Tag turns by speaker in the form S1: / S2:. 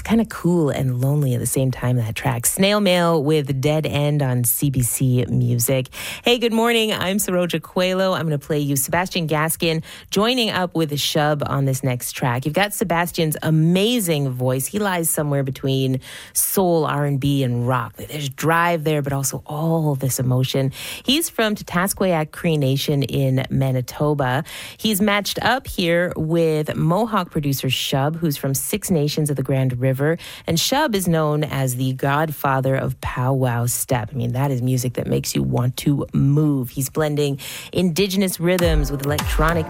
S1: kind of cool and lonely at the same time, that track. Snail Mail with Dead End on CBC Music. Hey, good morning. I'm Saroja Coelho. I'm going to play you Sebastian Gaskin joining up with Shub on this next track. You've got Sebastian's amazing voice. He lies somewhere between soul, R&B, and rock. There's drive there, but also all this emotion. He's from Tatasqueyak Cree Nation in Manitoba. He's matched up here with Mohawk producer Shub, who's from Six Nations of the Grand River. And Shub is known as the godfather of powwow step. I mean, that is music that makes you want to move. He's blending indigenous rhythms with electronic